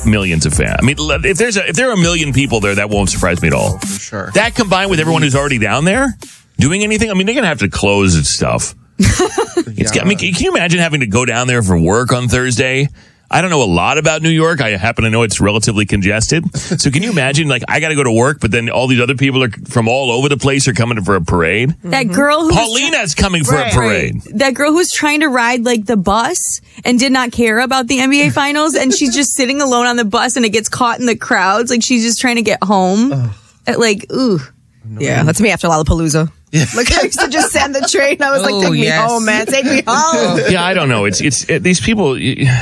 millions of fans. I mean, if there are a million people there, that won't surprise me at all. For sure. That combined with everyone who's already down there doing anything, I mean, they're going to have to close and stuff. I mean, can you imagine having to go down there for work on Thursday? I don't know a lot about New York. I happen to know it's relatively congested. So can you imagine, like, I got to go to work, but then all these other people are from all over the place are coming for a parade? That girl who Paulina's coming for a parade. That girl who's trying to ride, like, the bus and did not care about the NBA Finals, and she's just sitting alone on the bus, and it gets caught in the crowds. Like, she's just trying to get home. Like, ooh. Yeah, that's me after Lollapalooza. Yeah. Like, I used to just send the train. I was like, take me home, man. Take me home. Yeah, I don't know. It's these people...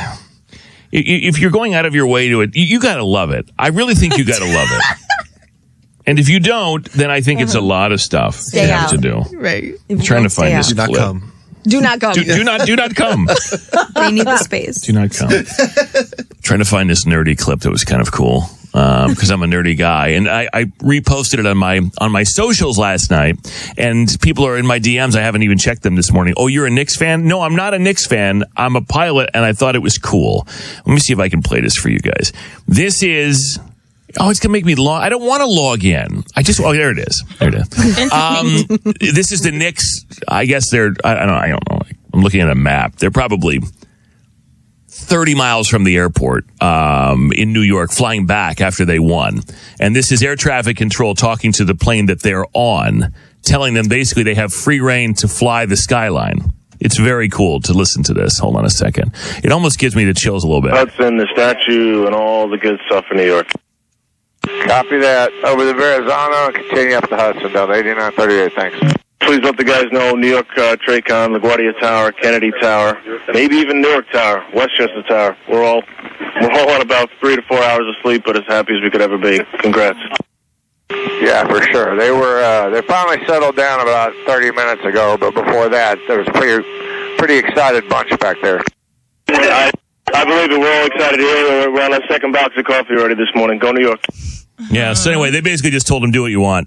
If you're going out of your way to it, you got to love it. I really think you got to love it. And if you don't, then I think it's a lot of stuff Stay you have out. to do. Right. I'm trying to find this Do not clip. come. Do not come. Do not come. They need the space. Do not come. Trying to find this nerdy clip that was kind of cool. Because I'm a nerdy guy, and I reposted it on my socials last night, and people are in my DMs. I haven't even checked them this morning. Oh, you're a Knicks fan? No, I'm not a Knicks fan. I'm a pilot, and I thought it was cool. Let me see if I can play this for you guys. This is. Oh, it's gonna make me log. I don't want to log in. There it is. There it is. This is the Knicks. I guess they're. I don't know. I'm looking at a map. They're probably 30 miles from the airport in New York, flying back after they won. And this is air traffic control talking to the plane that they're on, telling them basically they have free reign to fly the skyline. It's very cool to listen to this. Hold on a second. It almost gives me the chills a little bit. Hudson, the statue, and all the good stuff in New York. Copy that. Over the Verrazano and continue up the Hudson, Delta 8938. Thanks. Please let the guys know New York Tracon, LaGuardia Tower, Kennedy Tower, maybe even Newark Tower, Westchester Tower. We're all on about 3 to 4 hours of sleep, but as happy as we could ever be. Congrats. Yeah, for sure. They finally settled down about 30 minutes ago, but before that, there was a pretty excited bunch back there. I believe it. We're all excited here. We're on our second box of coffee already this morning. Go New York. Yeah, so anyway, they basically just told him, do what you want.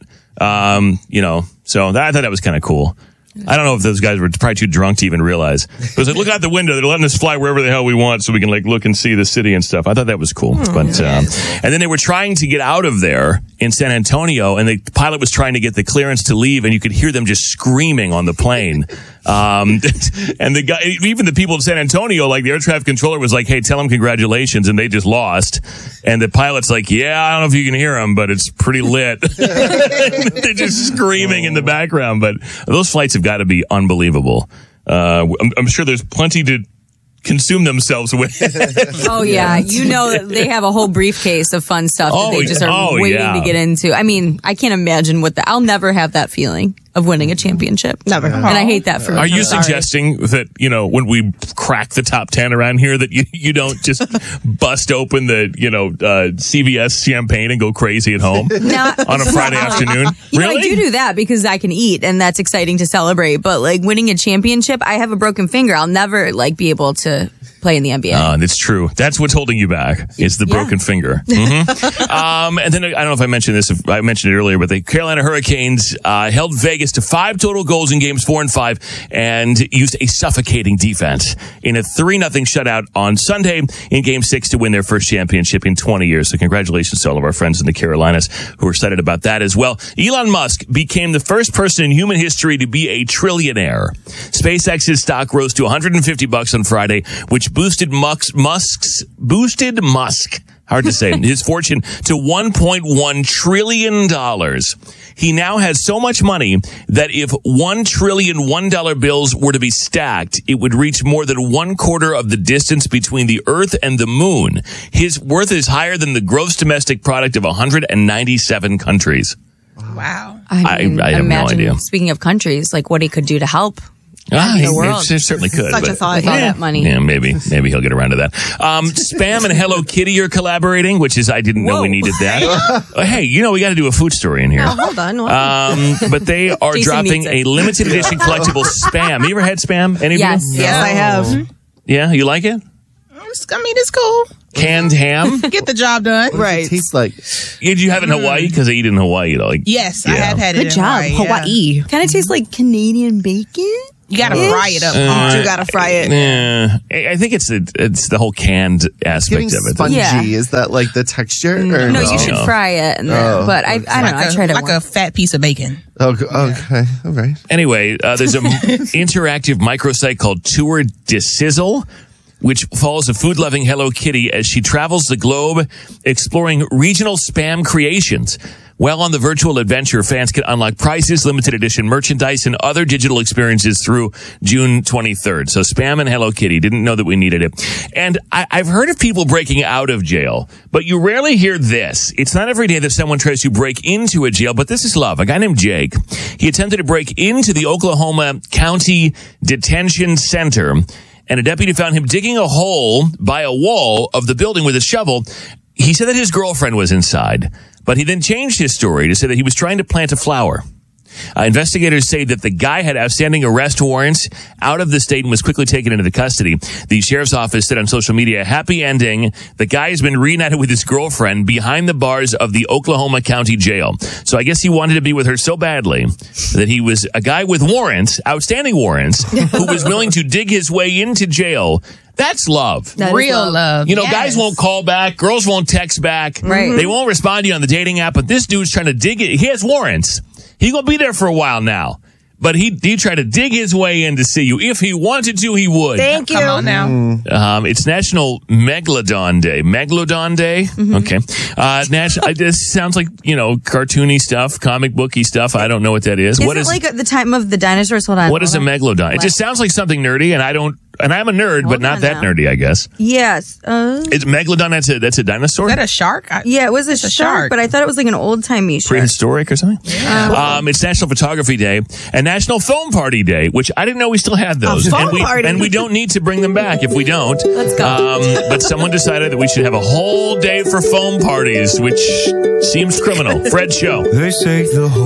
So I thought that was kind of cool. I don't know if those guys were probably too drunk to even realize. It was like, look out the window. They're letting us fly wherever the hell we want so we can, like, look and see the city and stuff. I thought that was cool. And then they were trying to get out of there in San Antonio, and the pilot was trying to get the clearance to leave, and you could hear them just screaming on the plane. And the guy, even the people in San Antonio, like the air traffic controller was like, hey, tell them congratulations. And they just lost. And the pilot's like, yeah, I don't know if you can hear them, but it's pretty lit. They're just screaming in the background. But those flights have got to be unbelievable. I'm sure there's plenty to consume themselves with. Oh, yeah. You know that they have a whole briefcase of fun stuff that they just are waiting to get into. I mean, I can't imagine I'll never have that feeling of winning a championship. Never. And I hate that for me. Are you suggesting that, when we crack the top 10 around here, that you don't just bust open the, CVS champagne and go crazy at home on a Friday afternoon? Really? I do that because I can eat, and that's exciting to celebrate. But, like, winning a championship, I have a broken finger. I'll never, be able to play in the NBA. That's true. That's what's holding you back. It's the broken finger. Mm-hmm. And then I don't know if I mentioned this, if I mentioned it earlier, but the Carolina Hurricanes held Vegas to 5 total goals in games 4 and 5 and used a suffocating defense in a 3-0 shutout on Sunday in game 6 to win their first championship in 20 years. So congratulations to all of our friends in the Carolinas who are excited about that as well. Elon Musk became the first person in human history to be a trillionaire. SpaceX's stock rose to $150 on Friday, which boosted Musk, hard to say, his fortune to $1.1 trillion. He now has so much money that if 1 trillion $1 bills were to be stacked, it would reach more than 1/4 of the distance between the Earth and the Moon. His worth is higher than the gross domestic product of 197 countries. Wow. I have no idea. Speaking of countries, like what he could do to help. The world. He certainly could. Such a thought. With all that money. Yeah, maybe he'll get around to that. Spam and Hello Kitty are collaborating, which is, I didn't know we needed that. Hey, we got to do a food story in here. Oh, hold on. But they are dropping a limited edition collectible Spam. You ever had Spam? Any of Yes. you? Yes, I have. Yeah, you like it? It's cool. Canned ham? Get the job done. Right. It tastes like. Did you have it in Hawaii? Because I eat in Hawaii. Yes, I have had it Good in job. Hawaii. Kind of tastes like Canadian bacon. You gotta fry it up. You gotta fry it. Yeah, I think it's the whole canned aspect of it. Spongy. Yeah. Is that like the texture? Or No, you should fry it. And then, but I don't know. I tried it like a fat piece of bacon. Okay. All right. Anyway, there's an interactive microsite called Tour de Sizzle, which follows a food-loving Hello Kitty as she travels the globe exploring regional spam creations. While on the virtual adventure, fans can unlock prizes, limited edition merchandise, and other digital experiences through June 23rd. So Spam and Hello Kitty, didn't know that we needed it. And I've heard of people breaking out of jail, but you rarely hear this. It's not every day that someone tries to break into a jail, but this is love. A guy named Jake, he attempted to break into the Oklahoma County Detention Center, and a deputy found him digging a hole by a wall of the building with a shovel. He said that his girlfriend was inside, but he then changed his story to say that he was trying to plant a flower. Investigators say that the guy had outstanding arrest warrants out of the state and was quickly taken into the custody. The sheriff's office said on social media, happy ending. The guy has been reunited with his girlfriend behind the bars of the Oklahoma County Jail. So I guess he wanted to be with her so badly that he was a guy with warrants, outstanding warrants, who was willing to dig his way into jail. That's love. That is Real love. You know, Yes. guys won't call back. Girls won't text back. Right. They won't respond to you on the dating app. But this dude's trying to dig it. He has warrants. He's going to be there for a while now. But he tried to dig his way in to see you. If he wanted to, he would. Thank you. Come on now. It's National Megalodon Day. Megalodon Day? Okay. This sounds like, cartoony stuff, comic booky stuff. I don't know what that is. Is What it is like at the time of the dinosaurs? Hold on. what is a megalodon? It just sounds like something nerdy, and I'm a nerd, but Hold not on that now. nerdy, I guess. Yes. It's Megalodon, that's a dinosaur? Is that a shark? Yeah, it was a It's shark, but I thought it was like an old-timey shark. Prehistoric or something? It's National Photography Day and National Foam Party Day, which I didn't know we still had those. foam party. And we don't need to bring them back if we don't. Let's go. But someone decided that we should have a whole day for foam parties, which seems criminal. Fred Show. They say the whole